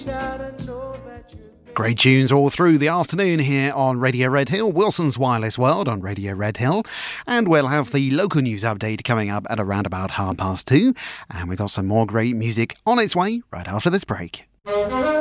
Great tunes all through the afternoon here on Radio Red Hill, Wilson's Wireless World on Radio Red Hill. And we'll have the local news update coming up at around about 2:30. And we've got some more great music on its way right after this break.